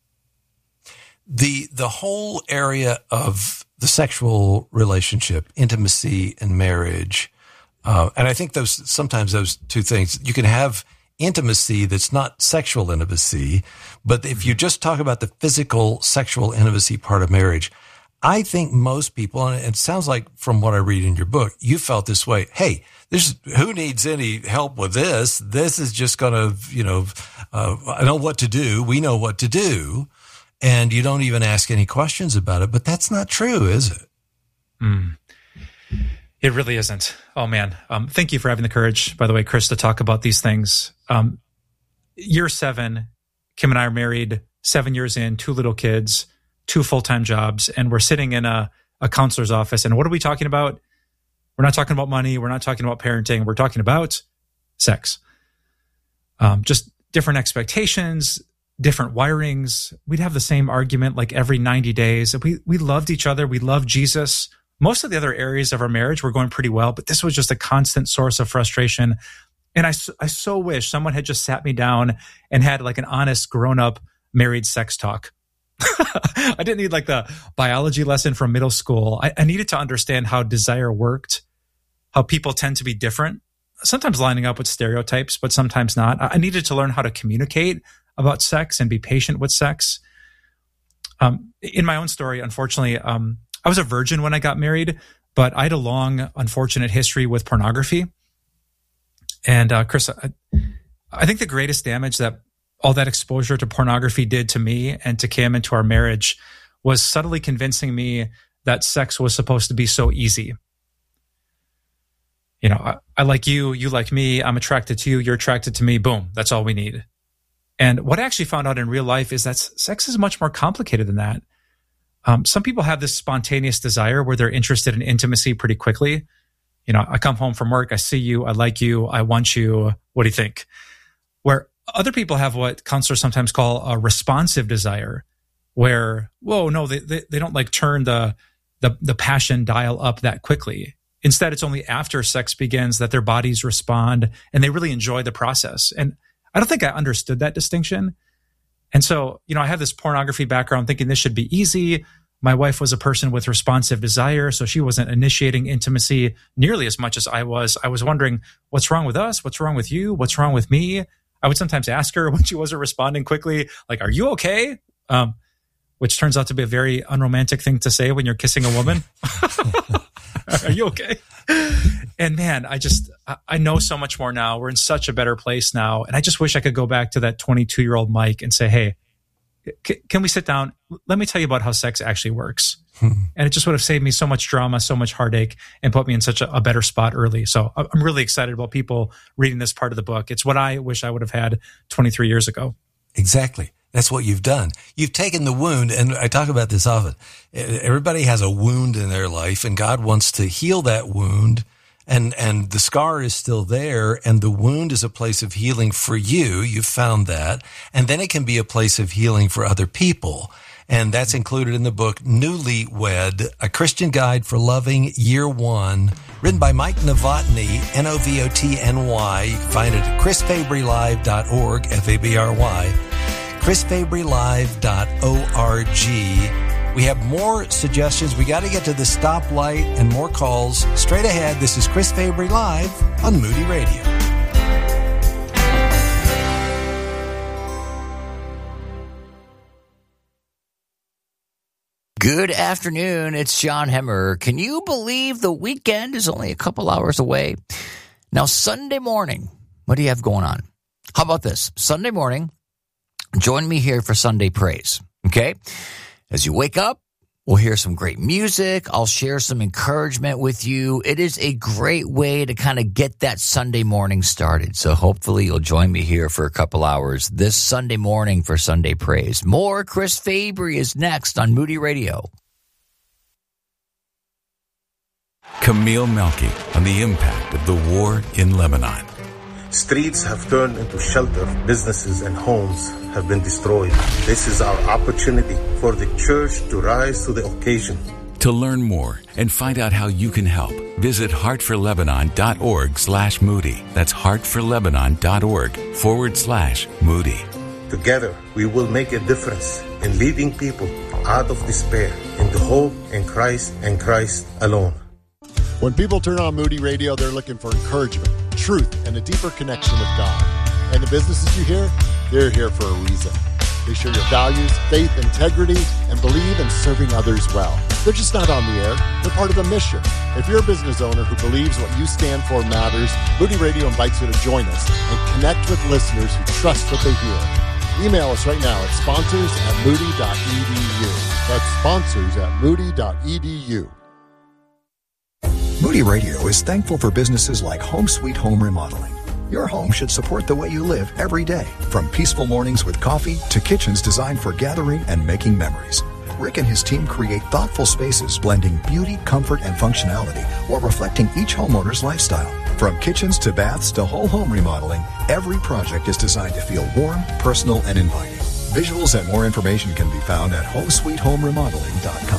The the whole area of the sexual relationship, intimacy and marriage, uh, and I think those sometimes those two things, you can have intimacy that's not sexual intimacy, but if you just talk about the physical sexual intimacy part of marriage, I think most people, and it sounds like from what I read in your book, you felt this way. Hey, there's who needs any help with this? This is just going to, you know, uh, I know what to do. We know what to do. And you don't even ask any questions about it. But that's not true, is it? Mm. It really isn't. Oh, man. Um, thank you for having the courage, by the way, Chris, to talk about these things. Um, year seven, Kim and I are married, seven years in, two little kids, two full-time jobs, and we're sitting in a, a counselor's office. And what are we talking about? We're not talking about money. We're not talking about parenting. We're talking about sex. Um, just different expectations, different wirings. We'd have the same argument like every ninety days. We we loved each other. We loved Jesus. Most of the other areas of our marriage were going pretty well, but this was just a constant source of frustration. And I, I so wish someone had just sat me down and had like an honest grown-up married sex talk. I didn't need like the biology lesson from middle school. I, I needed to understand how desire worked, how people tend to be different, sometimes lining up with stereotypes, but sometimes not. I needed to learn how to communicate about sex and be patient with sex. Um, in my own story, unfortunately, um, I was a virgin when I got married, but I had a long, unfortunate history with pornography. And uh, Chris, I, I think the greatest damage that all that exposure to pornography did to me and to Kim and to our marriage was subtly convincing me that sex was supposed to be so easy. You know, I, I like you, you like me, I'm attracted to you, you're attracted to me, boom, that's all we need. And what I actually found out in real life is that sex is much more complicated than that. Um, some people have this spontaneous desire where they're interested in intimacy pretty quickly. You know, I come home from work, I see you, I like you, I want you, what do you think? Where other people have what counselors sometimes call a responsive desire, where, whoa, no, they, they, they don't like turn the, the, the passion dial up that quickly. Instead, it's only after sex begins that their bodies respond and they really enjoy the process. And I don't think I understood that distinction. And so, you know, I have this pornography background thinking this should be easy. My wife was a person with responsive desire, so she wasn't initiating intimacy nearly as much as I was. I was wondering, what's wrong with us? What's wrong with you? What's wrong with me? I would sometimes ask her when she wasn't responding quickly, like, are you okay? Um, which turns out to be a very unromantic thing to say when you're kissing a woman. Are you okay? And man, I just, I know so much more now. We're in such a better place now. And I just wish I could go back to that twenty-two-year-old Mike and say, hey, c- can we sit down? Let me tell you about how sex actually works. Hmm. And it just would have saved me so much drama, so much heartache, and put me in such a, a better spot early. So I'm really excited about people reading this part of the book. It's what I wish I would have had twenty-three years ago. Exactly. That's what you've done. You've taken the wound, and I talk about this often. Everybody has a wound in their life, and God wants to heal that wound, and, and the scar is still there, and the wound is a place of healing for you. You've found that. And then it can be a place of healing for other people. And that's included in the book, Newlywed, A Christian Guide for Loving, Year One, written by Mike Novotny, N O V O T N Y. You can find it at chris fabry live dot org, F A B R Y. chris fabry live dot org. We have more suggestions. We got to get to the stoplight and more calls. Straight ahead, this is Chris Fabry Live on Moody Radio. Good afternoon. It's John Hemmer. Can you believe the weekend is only a couple hours away? Now, Sunday morning, what do you have going on? How about this? Sunday morning, join me here for Sunday Praise, okay? As you wake up, we'll hear some great music. I'll share some encouragement with you. It is a great way to kind of get that Sunday morning started. So hopefully you'll join me here for a couple hours this Sunday morning for Sunday Praise. More Chris Fabry is next on Moody Radio. Camille Melky on the impact of the war in Lebanon. Streets have turned into shelter. Businesses and homes have been destroyed. This is our opportunity for the church to rise to the occasion. To learn more and find out how you can help, visit heartforlebanon.org slash Moody. That's heartforlebanon.org forward slash Moody. Together, we will make a difference in leading people out of despair into hope in Christ and Christ alone. When people turn on Moody Radio, they're looking for encouragement, truth, and a deeper connection with God. And the businesses you hear, they're here for a reason. They share your values, faith, integrity, and believe in serving others well. They're just not on the air. They're part of a mission. If you're a business owner who believes what you stand for matters, Moody Radio invites you to join us and connect with listeners who trust what they hear. Email us right now at sponsors at moody dot e d u. That's sponsors at moody dot e d u. Moody Radio is thankful for businesses like Home Sweet Home Remodeling. Your home should support the way you live every day, from peaceful mornings with coffee to kitchens designed for gathering and making memories. Rick and his team create thoughtful spaces blending beauty, comfort, and functionality while reflecting each homeowner's lifestyle. From kitchens to baths to whole home remodeling, every project is designed to feel warm, personal, and inviting. Visuals and more information can be found at home sweet home remodeling dot com.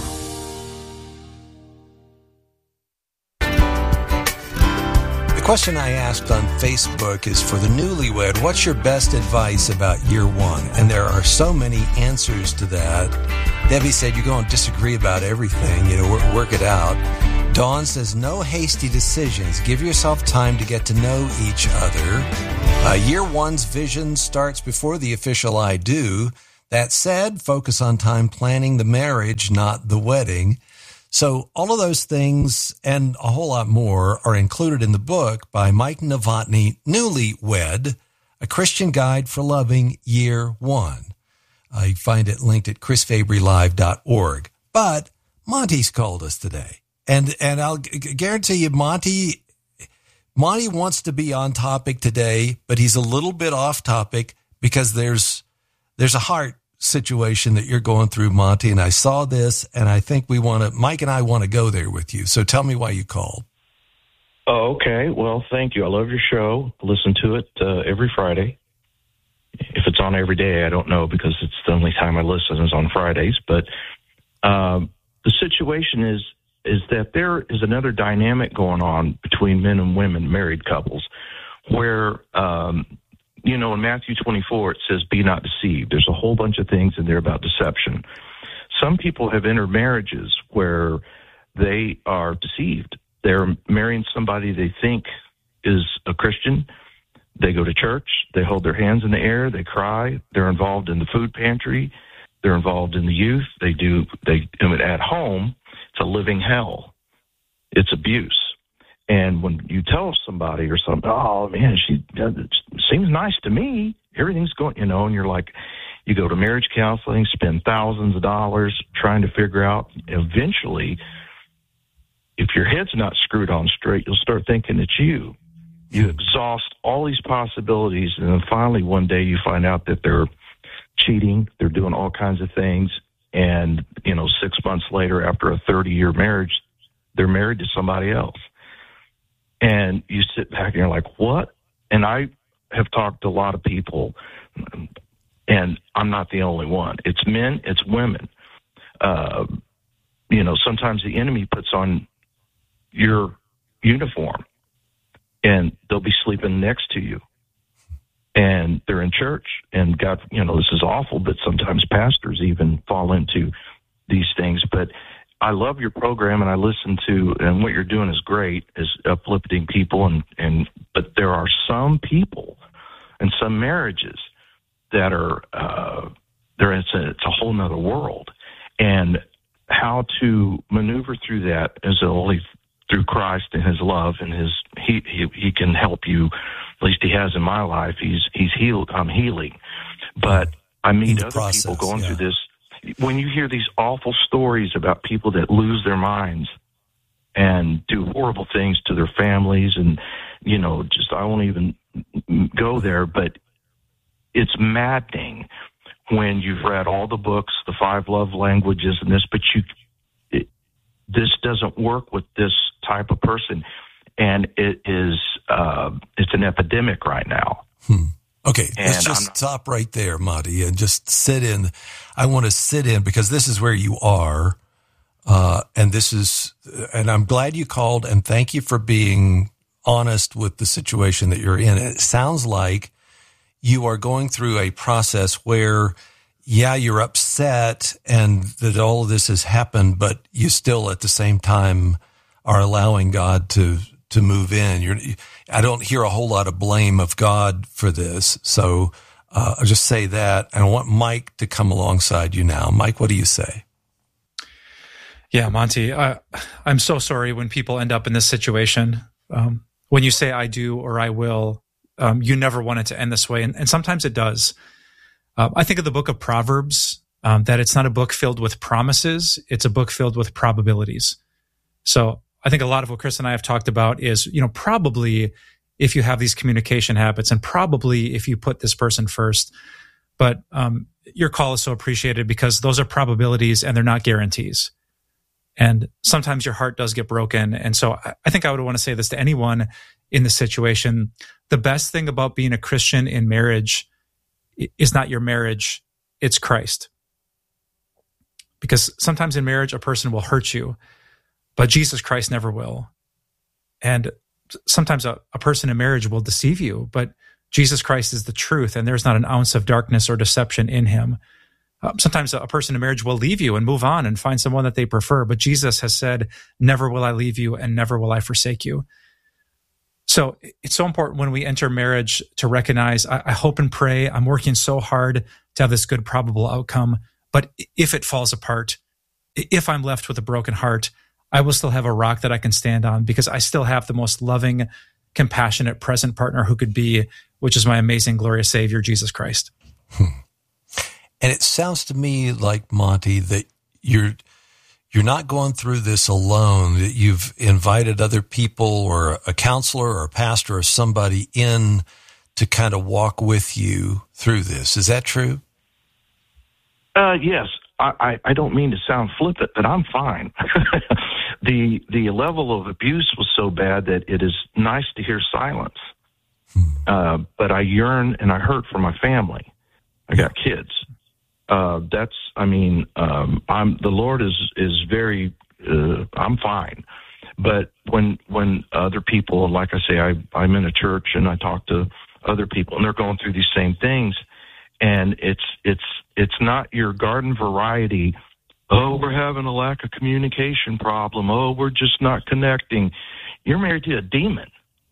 question I asked on Facebook is for the newlywed, what's your best advice about year one? And there are so many answers to that. Debbie said you're going to disagree about everything, you know, work, work it out. Dawn says no hasty decisions. Give yourself time to get to know each other. Uh, year one's vision starts before the official I do. That said, focus on time planning the marriage, not the wedding. So all of those things and a whole lot more are included in the book by Mike Novotny, Newlywed, A Christian Guide for Loving Year One. Uh, you find it linked at chris fabry live dot org. But Monty's called us today. And and I'll g- guarantee you, Monty, Monty wants to be on topic today, but he's a little bit off topic because there's there's a heart situation that you're going through, Monty, and I saw this, and I think we want to, Mike and I want to go there with you. So tell me why you called. Oh, okay. Well, thank you. I love your show. I listen to it uh, every Friday. If it's on every day, I don't know, because it's the only time I listen is on Fridays. But um, the situation is is that there is another dynamic going on between men and women, married couples, where um, you know, in Matthew twenty-four, it says, be not deceived. There's a whole bunch of things in there about deception. Some people have entered marriages where they are deceived. They're marrying somebody they think is a Christian. They go to church. They hold their hands in the air. They cry. They're involved in the food pantry. They're involved in the youth. They do, they, at home, it's a living hell. It's abuse. And when you tell somebody or something, oh, man, she it seems nice to me, everything's going, you know, and you're like, you go to marriage counseling, spend thousands of dollars trying to figure out. Eventually, if your head's not screwed on straight, you'll start thinking it's you. You exhaust all these possibilities, and then finally one day you find out that they're cheating, they're doing all kinds of things, and, you know, six months later, after a thirty-year marriage, they're married to somebody else. And you sit back and you're like, what? And I have talked to a lot of people, and I'm not the only one. It's men, it's women. Uh, you know, sometimes the enemy puts on your uniform, and they'll be sleeping next to you. And they're in church, and God, you know, this is awful, but sometimes pastors even fall into these things. But I love your program, and I listen to, and what you're doing is great, is uplifting people, and, and but there are some people and some marriages that are, uh, there it's a, it's a whole nother world. And how to maneuver through that is only through Christ and his love, and his, he, he, he can help you. At least he has in my life. He's, he's healed, I'm healing. But I meet other process, people going yeah. through this. When you hear these awful stories about people that lose their minds and do horrible things to their families, and, you know, just, I won't even go there, but it's maddening when you've read all the books, the five love languages and this, but you, it, this doesn't work with this type of person. And it is, uh, it's an epidemic right now. Hmm. Okay, and let's just not- stop right there, Monty, and just sit in. I want to sit in, because this is where you are, uh, and this is, and I'm glad you called, and thank you for being honest with the situation that you're in. It sounds like you are going through a process where, yeah, you're upset and that all of this has happened, but you still at the same time are allowing God to to move in. You're, I don't hear a whole lot of blame of God for this. So uh, I'll just say that. And I want Mike to come alongside you now. Mike, what do you say? Yeah, Monty, uh, I'm so sorry when people end up in this situation. Um, when you say I do or I will, um, you never want it to end this way. And, and sometimes it does. Uh, I think of the book of Proverbs, um, that it's not a book filled with promises. It's a book filled with probabilities. So I think a lot of what Chris and I have talked about is, you know, probably if you have these communication habits, and probably if you put this person first. But um, your call is so appreciated, because those are probabilities and they're not guarantees. And sometimes your heart does get broken. And so I think I would want to say this to anyone in this situation. The best thing about being a Christian in marriage is not your marriage, it's Christ. Because sometimes in marriage, a person will hurt you, but Jesus Christ never will. And sometimes a, a person in marriage will deceive you, but Jesus Christ is the truth, and there's not an ounce of darkness or deception in him. Uh, sometimes a, a person in marriage will leave you and move on and find someone that they prefer, but Jesus has said, never will I leave you and never will I forsake you. So it's so important when we enter marriage to recognize, I, I hope and pray, I'm working so hard to have this good probable outcome, but if it falls apart, if I'm left with a broken heart, I will still have a rock that I can stand on because I still have the most loving, compassionate, present partner who could be, which is my amazing, glorious Savior, Jesus Christ. Hmm. And it sounds to me like, Monty, that you're you're not going through this alone, that you've invited other people or a counselor or a pastor or somebody in to kind of walk with you through this. Is that true? Uh, yes. I, I, I don't mean to sound flippant, but I'm fine. the the level of abuse was so bad that it is nice to hear silence. Hmm. Uh, but I yearn and I hurt for my family. I got kids. Uh, that's, I mean, um, I'm, the Lord is, is very, uh, I'm fine. But when, when other people, like I say, I, I'm in a church and I talk to other people and they're going through these same things, and it's, it's, it's not your garden variety. Oh, we're having a lack of communication problem. Oh, we're just not connecting. You're married to a demon.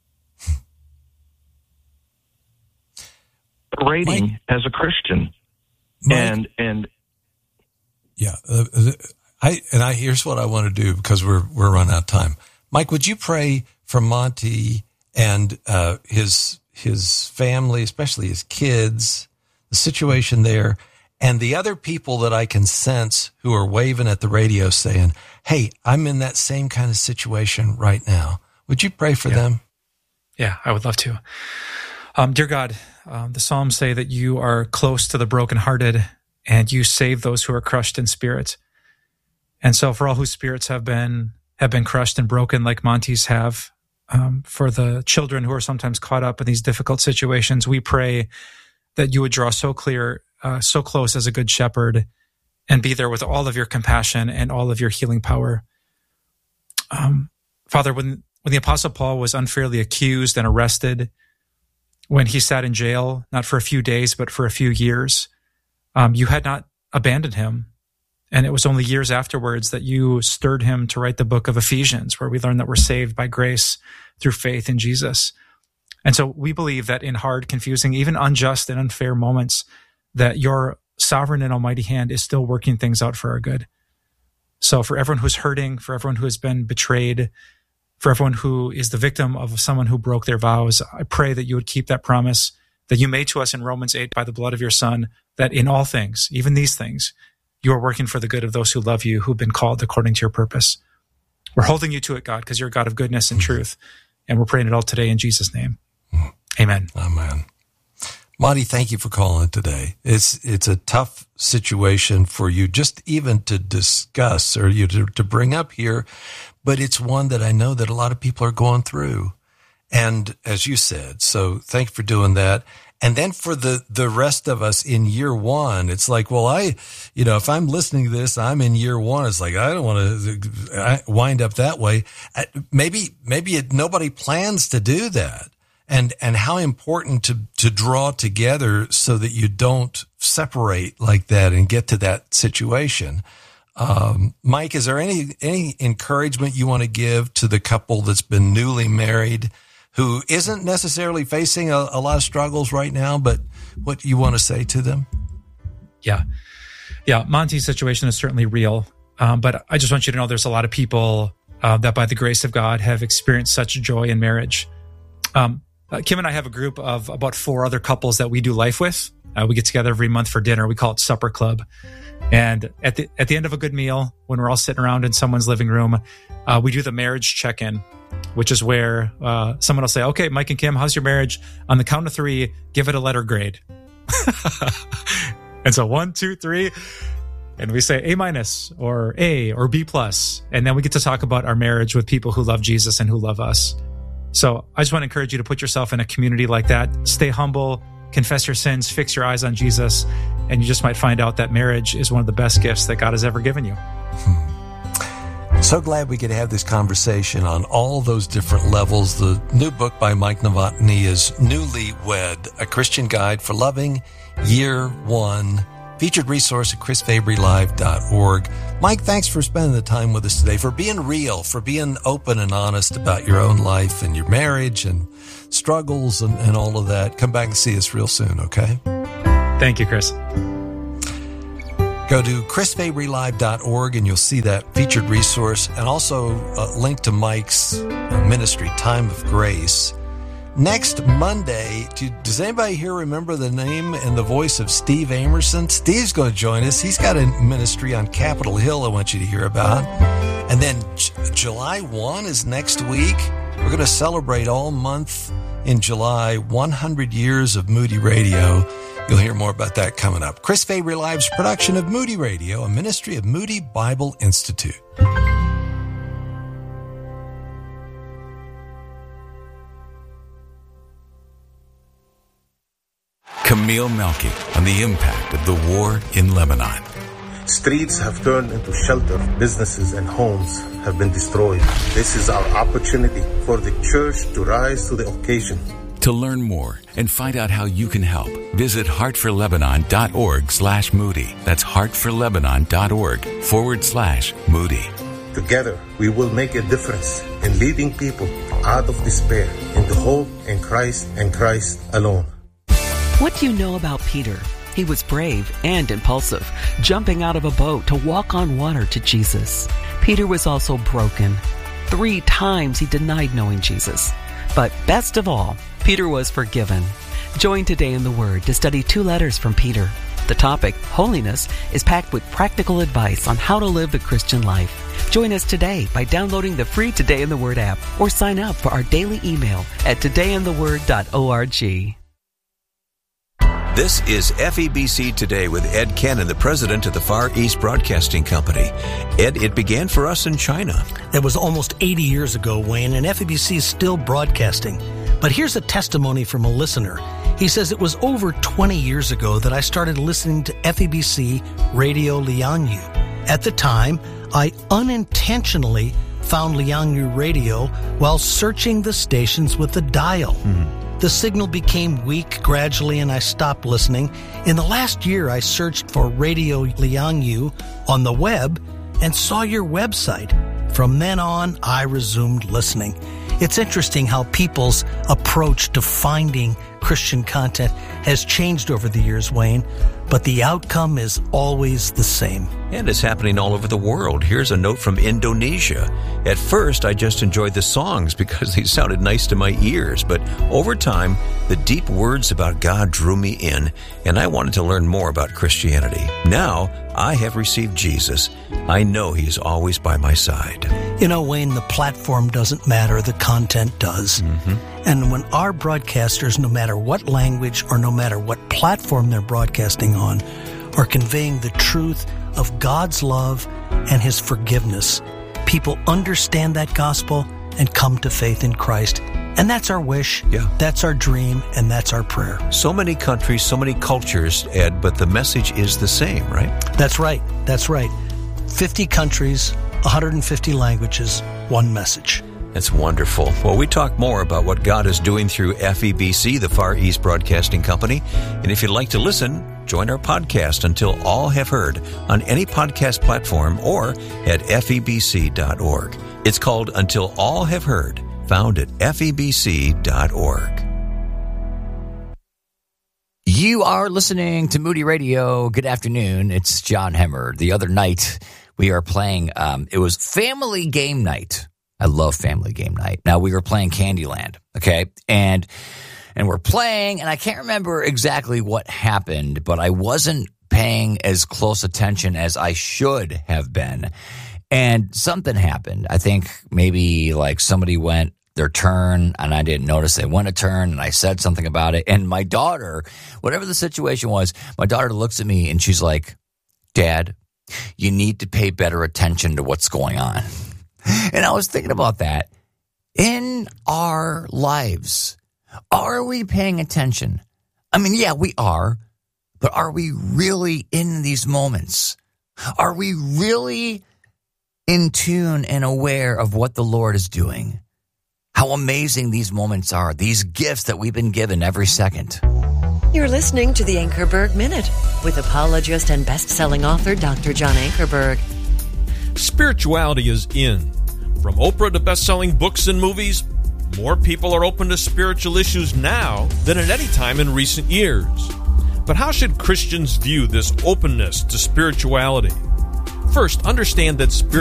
Rating Mike, as a Christian. Mike, and, and, yeah, uh, I, and I, here's what I want to do because we're, we're running out of time. Mike, would you pray for Monty and, uh, his, his family, especially his kids, the situation there, and the other people that I can sense who are waving at the radio saying, hey, I'm in that same kind of situation right now. Would you pray for yeah. them? Yeah, I would love to. Um, dear God, um, the Psalms say that you are close to the brokenhearted and you save those who are crushed in spirit. And so for all whose spirits have been have been crushed and broken like Monty's have, um, for the children who are sometimes caught up in these difficult situations, we pray that you would draw so clear, uh, so close as a good shepherd and be there with all of your compassion and all of your healing power. Um, Father, when, when the Apostle Paul was unfairly accused and arrested, when he sat in jail, not for a few days, but for a few years, um, you had not abandoned him. And it was only years afterwards that you stirred him to write the book of Ephesians, where we learn that we're saved by grace through faith in Jesus. And so we believe that in hard, confusing, even unjust and unfair moments, that your sovereign and almighty hand is still working things out for our good. So for everyone who's hurting, for everyone who has been betrayed, for everyone who is the victim of someone who broke their vows, I pray that you would keep that promise that you made to us in Romans eight by the blood of your Son, that in all things, even these things, you are working for the good of those who love you, who've been called according to your purpose. We're holding you to it, God, because you're a God of goodness and truth. And we're praying it all today in Jesus' name. Amen. Amen. Monty, thank you for calling today. It's it's a tough situation for you just even to discuss or you to, to bring up here, but it's one that I know that a lot of people are going through. And as you said, so thank you for doing that. And then for the, the rest of us in year one, it's like, well, I, you know, if I'm listening to this, I'm in year one. It's like, I don't want to wind up that way. Maybe, maybe it, nobody plans to do that. And, and how important to, to draw together so that you don't separate like that and get to that situation. Um, Mike, is there any, any encouragement you want to give to the couple that's been newly married who isn't necessarily facing a, a lot of struggles right now, but what you want to say to them? Yeah. Yeah. Monty's situation is certainly real. Um, but I just want you to know there's a lot of people uh, that by the grace of God have experienced such joy in marriage. Um, uh, Kim and I have a group of about four other couples that we do life with. Uh, we get together every month for dinner. We call it Supper Club. And at the at the end of a good meal, when we're all sitting around in someone's living room, uh, we do the marriage check-in, which is where uh, someone will say, okay, Mike and Kim, how's your marriage? On the count of three, give it a letter grade. And so one, two, three, and we say A minus or A or B plus. And then we get to talk about our marriage with people who love Jesus and who love us. So I just want to encourage you to put yourself in a community like that. Stay humble, confess your sins, fix your eyes on Jesus, and you just might find out that marriage is one of the best gifts that God has ever given you. So glad we could have this conversation on all those different levels. The new book by Mike Novotny is Newlywed, A Christian Guide for Loving, Year One. Featured resource at chris fabry live dot org. Mike, thanks for spending the time with us today, for being real, for being open and honest about your own life and your marriage and struggles and, and all of that. Come back and see us real soon, okay? Thank you, Chris. Go to chris fabry live dot org and you'll see that featured resource, and also a link to Mike's ministry, Time of Grace. Next Monday, do, does anybody here remember the name and the voice of Steve Amerson? Steve's going to join us. He's got a ministry on Capitol Hill I want you to hear about. And then J- July first is next week. We're going to celebrate all month in July one hundred years of Moody Radio. You'll hear more about that coming up. Chris Fabry Live's production of Moody Radio, a ministry of Moody Bible Institute. Camille Melky on the impact of the war in Lebanon. Streets have turned into shelter. Businesses and homes have been destroyed. This is our opportunity for the church to rise to the occasion. To learn more and find out how you can help, visit heartforlebanon.org slash Moody. That's heartforlebanon.org forward slash Moody. Together, we will make a difference in leading people out of despair into hope in Christ and Christ alone. What do you know about Peter? He was brave and impulsive, jumping out of a boat to walk on water to Jesus. Peter was also broken. Three times he denied knowing Jesus. But best of all, Peter was forgiven. Join Today in the Word to study two letters from Peter. The topic, holiness, is packed with practical advice on how to live the Christian life. Join us today by downloading the free Today in the Word app or sign up for our daily email at today in the word dot org. This is F E B C Today with Ed Cannon, the president of the Far East Broadcasting Company. Ed, it began for us in China. That was almost eighty years ago, Wayne, and F E B C is still broadcasting. But here's a testimony from a listener. He says it was over twenty years ago that I started listening to F E B C Radio Liangyu. At the time, I unintentionally found Liangyu Radio while searching the stations with the dial. Mm-hmm. The signal became weak gradually and I stopped listening. In the last year, I searched for Radio Liangyu on the web and saw your website. From then on, I resumed listening. It's interesting how people's approach to finding Christian content has changed over the years, Wayne, but the outcome is always the same. And it's happening all over the world. Here's a note from Indonesia. At first, I just enjoyed the songs because they sounded nice to my ears, but over time, the deep words about God drew me in, and I wanted to learn more about Christianity. Now, I have received Jesus. I know He is always by my side. You know, Wayne, the platform doesn't matter, the content does. Mm-hmm. And when our broadcasters, no matter what language or no matter what platform they're broadcasting on, are conveying the truth of God's love and His forgiveness, people understand that gospel and come to faith in Christ. And that's our wish, yeah. That's our dream, and that's our prayer. So many countries, so many cultures, Ed, but the message is the same, right? That's right. That's right. fifty countries, one hundred fifty languages, one message. That's wonderful. Well, we talk more about what God is doing through F E B C, the Far East Broadcasting Company. And if you'd like to listen, join our podcast Until All Have Heard on any podcast platform or at F E B C dot org. It's called Until All Have Heard, found at F E B C dot org. You are listening to Moody Radio. Good afternoon. It's John Hemmer. The other night, we are playing, um, it was family game night. I love family game night. Now, we were playing Candyland, okay? And and we're playing, and I can't remember exactly what happened, but I wasn't paying as close attention as I should have been. And something happened. I think maybe like somebody went their turn, and I didn't notice they went a turn, and I said something about it. And my daughter, whatever the situation was, my daughter looks at me, and she's like, Dad, you need to pay better attention to what's going on. And I was thinking about that. In our lives, are we paying attention? I mean, yeah, we are, but are we really in these moments? Are we really in tune and aware of what the Lord is doing. How amazing these moments are, these gifts that we've been given every second. You're listening to the Ankerberg Minute with apologist and best-selling author Doctor John Ankerberg. Spirituality is in. From Oprah to best-selling books and movies, more people are open to spiritual issues now than at any time in recent years. But how should Christians view this openness to spirituality? First, understand that spirituality